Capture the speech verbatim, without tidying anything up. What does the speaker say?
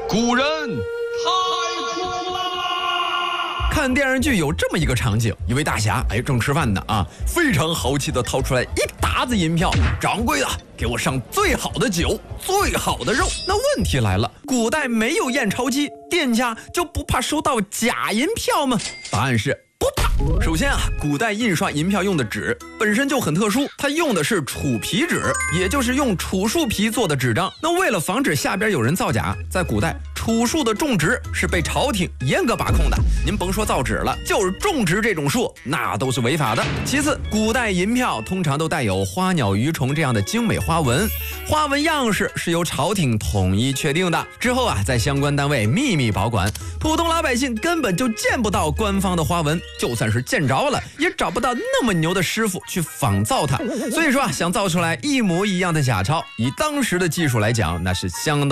古人太苦啦！ 看电视剧有这么一个场景，一位大侠哎正吃饭呢啊，非常豪气的掏出来一沓子银票，掌柜的给我上最好的酒，最好的肉。那问题来了，古代没有验钞机，店家就不怕收到假银票吗？答案是不怕。首先啊，古代印刷银票用的纸本身就很特殊，它用的是楚皮纸，也就是用楚树皮做的纸张。那为了防止下边有人造假，在古代楚树的种植是被朝廷严格把控的。您甭说造纸了，就是种植这种树，那都是违法的。其次，古代银票通常都带有花鸟鱼虫这样的精美花纹，花纹样式是由朝廷统一确定的，之后啊，在相关单位秘密保管，普通老百姓根本就见不到官方的花纹，就算是见着了，也找不到那么牛的师傅去仿造它。所以说啊，想造出来一模一样的假钞，以当时的技术来讲，那是相当